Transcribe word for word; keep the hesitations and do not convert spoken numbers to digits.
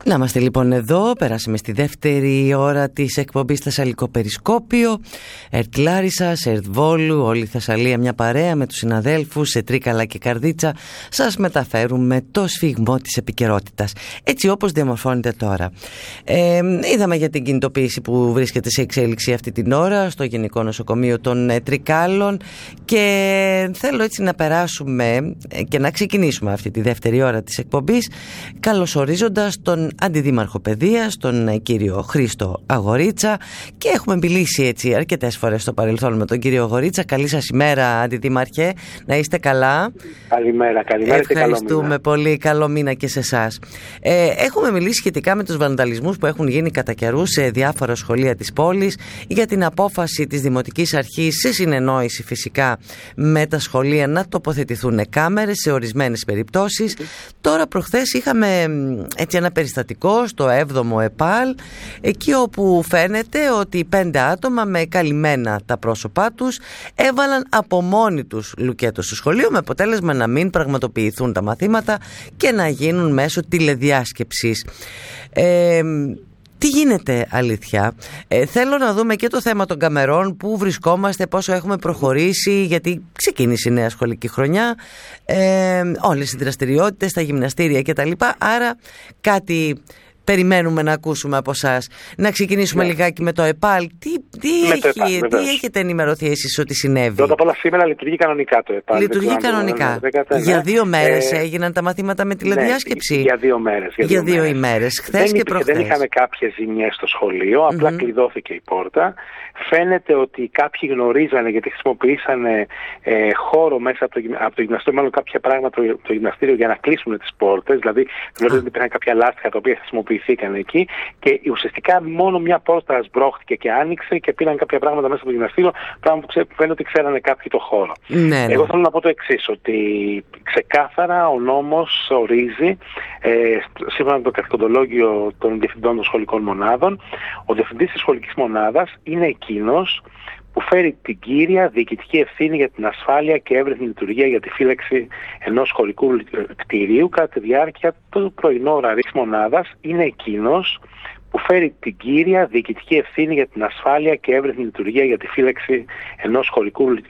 Να είμαστε λοιπόν εδώ, περάσαμε στη δεύτερη ώρα της εκπομπής Θεσσαλικό Περισκόπιο. ΕΡΤ Λάρισσας, ΕΡΤ Βόλου, όλη η Θεσσαλία μια παρέα με τους συναδέλφους σε Τρίκαλα και Καρδίτσα. Σας μεταφέρουμε το σφιγμό της επικαιρότητας, έτσι όπως διαμορφώνεται τώρα. Ε, είδαμε για την κινητοποίηση που βρίσκεται σε εξέλιξη αυτή την ώρα στο Γενικό Νοσοκομείο των Τρικάλων και θέλω έτσι να περάσουμε και να ξεκινήσουμε αυτή τη δεύτερη ώρα της εκπομπής καλωσορίζοντας τον Αντιδήμαρχο Παιδείας, τον κύριο Χρήστο Αγορίτσα, και έχουμε μιλήσει έτσι αρκετές φορές στο παρελθόν με τον κύριο Αγορίτσα. Καλή σας ημέρα, Αντιδήμαρχε, να είστε καλά. Καλημέρα, καλημέρα. Ευχαριστούμε πολύ, καλό μήνα και σε εσάς. Ε, έχουμε μιλήσει σχετικά με τους βανδαλισμούς που έχουν γίνει κατά καιρού σε διάφορα σχολεία της πόλης, για την απόφαση της Δημοτικής Αρχής, σε συνεννόηση φυσικά με τα σχολεία, να τοποθετηθούν κάμερες σε ορισμένες περιπτώσεις. Τώρα προχθές είχαμε έτσι ένα περιστατικό στο έβδομο ΕΠΑΛ, εκεί όπου φαίνεται ότι πέντε άτομα με καλυμμένα τα πρόσωπά τους έβαλαν από μόνοι τους λουκέτο στο σχολείο, με αποτέλεσμα να μην πραγματοποιηθούν τα μαθήματα και να γίνουν μέσω τηλεδιάσκεψης. Ε, Τι γίνεται αλήθεια? Ε, θέλω να δούμε και το θέμα των καμερών, πού βρισκόμαστε, πόσο έχουμε προχωρήσει, γιατί ξεκίνησε η νέα σχολική χρονιά, ε, όλες οι δραστηριότητες, τα γυμναστήρια κτλ. Άρα κάτι περιμένουμε να ακούσουμε από εσάς. Να ξεκινήσουμε ναι. λιγάκι με το ΕΠΑΛ. Τι, τι, έχει, ΕΠΑΛ, τι έχετε ενημερωθεί εσείς ότι συνέβη? Πρώτα απ' όλα σήμερα λειτουργεί κανονικά το ΕΠΑΛ. Λειτουργεί κανονικά. Ναι. Για δύο μέρες ε, έγιναν τα μαθήματα με τηλεδιάσκεψη. Ναι, για δύο μέρες. Για δύο, για δύο μέρες. ημέρες. Χθες και προχθές. Δεν είχαμε κάποιες ζημιές στο σχολείο, απλά mm-hmm. κλειδώθηκε η πόρτα. Φαίνεται ότι κάποιοι γνωρίζανε, γιατί χρησιμοποιήσανε ε, χώρο μέσα από το, από το γυμναστήριο, μάλλον κάποια πράγματα το, το γυμναστήριο για να κλείσουν τις πόρτες. Δηλαδή γνωρίζανε ότι υπήρχαν κάποια λάστιχα τα οποία χρησιμοποιηθήκαν εκεί και ουσιαστικά μόνο μια πόρτα σμπρώχτηκε και άνοιξε και πήραν κάποια πράγματα μέσα από το γυμναστήριο, πράγμα που φαίνεται ότι ξέρανε κάποιοι το χώρο. Ναι, ναι. Εγώ θέλω να πω το εξής, ότι ξεκάθαρα ο νόμος ορίζει, ε, σύμφωνα με το καθηκοντολόγιο των διευθυντών των σχολικών μονάδων, ο διευθυντής της σχολικής μονάδας είναι εκείνος που φέρει την κύρια διοικητική ευθύνη για την ασφάλεια και εύρυθμη λειτουργία για τη φύλαξη ενός σχολικού κτηρίου κατά τη διάρκεια του πρωινού ωραρίου της μονάδας. Είναι εκείνος που φέρει την κύρια διοικητική ευθύνη για την ασφάλεια και εύρυθμη λειτουργία για τη φύλαξη ενός σχολικού